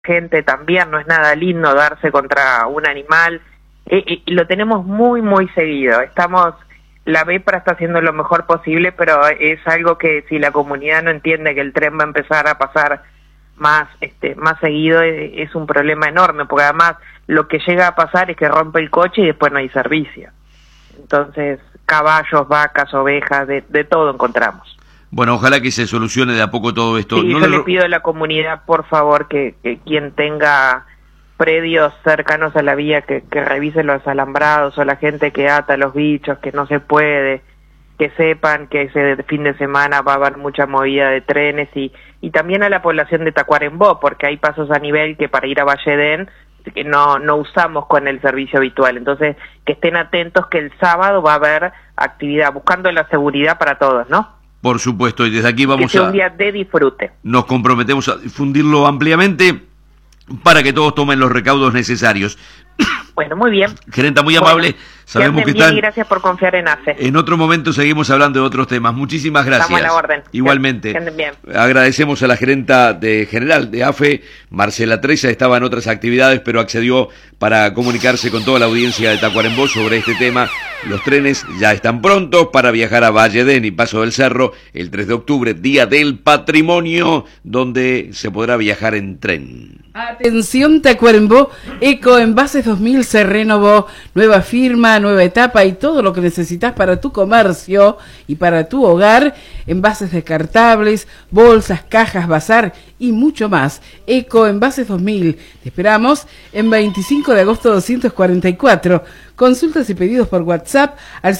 gente también, no es nada lindo darse contra un animal, lo tenemos muy, muy seguido. La BEPRA está haciendo lo mejor posible, pero es algo que si la comunidad no entiende que el tren va a empezar a pasar más seguido, es un problema enorme, porque además lo que llega a pasar es que rompe el coche y después no hay servicio. Entonces, caballos, vacas, ovejas, de todo encontramos. Bueno, ojalá que se solucione de a poco todo esto. Sí, yo le pido a la comunidad, por favor, que quien tenga predios cercanos a la vía, que revise los alambrados, o la gente que ata los bichos, que no se puede, que sepan que ese fin de semana va a haber mucha movida de trenes, y también a la población de Tacuarembó, porque hay pasos a nivel que para ir a Valledén que no usamos con el servicio habitual. Entonces, que estén atentos que el sábado va a haber actividad, buscando la seguridad para todos, ¿no? Por supuesto, y desde aquí vamos que sea un día de disfrute. Nos comprometemos a difundirlo ampliamente para que todos tomen los recaudos necesarios. Bueno, muy bien. Gerenta, muy amable. Sabemos que están. Y gracias por confiar en AFE. En otro momento seguimos hablando de otros temas. Muchísimas gracias. Estamos a la orden. Igualmente. Que anden bien. Agradecemos a la gerenta general de AFE, Marcela Treza. Estaba en otras actividades, pero accedió para comunicarse con toda la audiencia de Tacuarembó sobre este tema. Los trenes ya están prontos para viajar a Valledén y Paso del Cerro el 3 de octubre, Día del Patrimonio, donde se podrá viajar en tren. Atención Tacuarembó, Ecoenvases 2000 se renovó, nueva firma, nueva etapa y todo lo que necesitas para tu comercio y para tu hogar, envases descartables, bolsas, cajas, bazar y mucho más. Ecoenvases 2000, te esperamos en 25 de agosto 244. Consultas y pedidos por WhatsApp al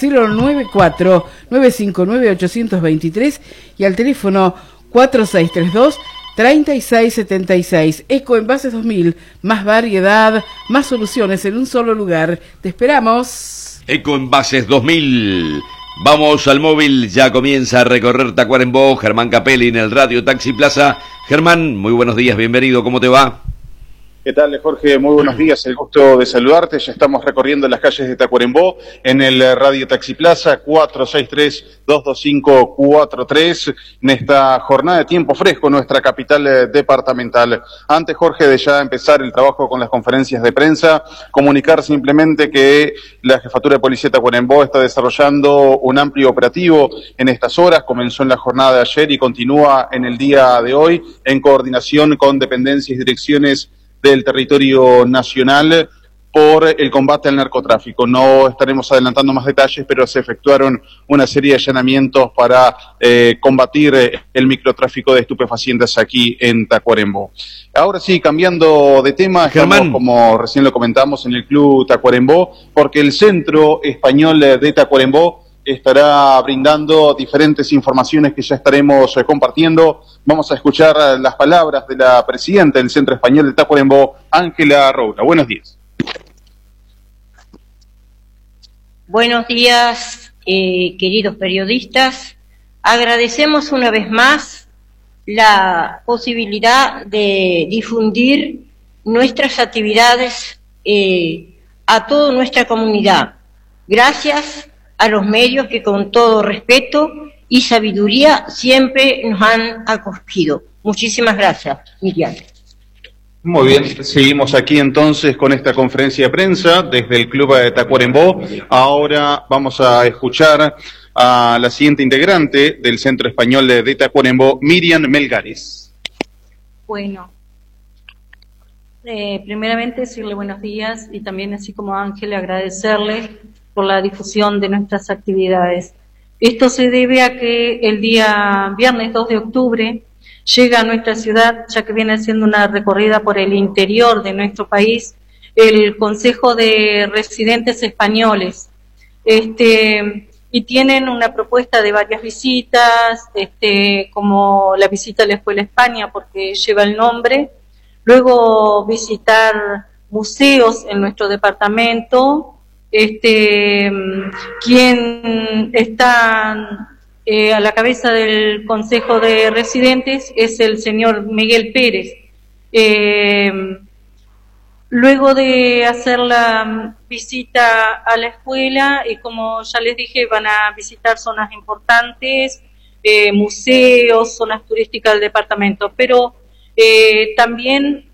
094-959-823 y al teléfono 4632-3676. Ecoenvases 2000, más variedad, más soluciones en un solo lugar. Te esperamos. Ecoenvases 2000. Vamos al móvil, ya comienza a recorrer Tacuarembó. Germán Capelli en el Radio Taxi Plaza. Germán, muy buenos días, bienvenido, ¿cómo te va? ¿Qué tal, Jorge? Muy buenos días, el gusto de saludarte. Ya estamos recorriendo las calles de Tacuarembó en el Radio Taxi Plaza, 463-225-43, en esta jornada de tiempo fresco, nuestra capital departamental. Antes, Jorge, de ya empezar el trabajo con las conferencias de prensa, comunicar simplemente que la Jefatura de Policía de Tacuarembó está desarrollando un amplio operativo en estas horas. Comenzó en la jornada de ayer y continúa en el día de hoy, en coordinación con dependencias y direcciones del territorio nacional por el combate al narcotráfico. No estaremos adelantando más detalles, pero se efectuaron una serie de allanamientos para combatir el microtráfico de estupefacientes aquí en Tacuarembó. Ahora sí, cambiando de tema, estamos, como recién lo comentamos, en el Club Tacuarembó, porque el Centro Español de Tacuarembó estará brindando diferentes informaciones que ya estaremos compartiendo. Vamos a escuchar las palabras de la presidenta del Centro Español de Tacuarembó, Ángela Roura. Buenos días. Buenos días, queridos periodistas. Agradecemos una vez más la posibilidad de difundir nuestras actividades a toda nuestra comunidad. Gracias a los medios que con todo respeto y sabiduría siempre nos han acogido. Muchísimas gracias, Miriam. Muy bien, seguimos aquí entonces con esta conferencia de prensa desde el Club de Tacuarembó. Ahora vamos a escuchar a la siguiente integrante del Centro Español de Tacuarembó, Miriam Melgares. Bueno, primeramente decirle buenos días y también, así como Ángel, agradecerle por la difusión de nuestras actividades. Esto se debe a que el día viernes 2 de octubre llega a nuestra ciudad, ya que viene haciendo una recorrida por el interior de nuestro país, el Consejo de Residentes Españoles. Y tienen una propuesta de varias visitas, como la visita a la Escuela España, porque lleva el nombre, luego visitar museos en nuestro departamento. Quien está a la cabeza del Consejo de Residentes es el señor Miguel Pérez. Luego de hacer la visita a la escuela, y como ya les dije, van a visitar zonas importantes, museos, zonas turísticas del departamento, pero también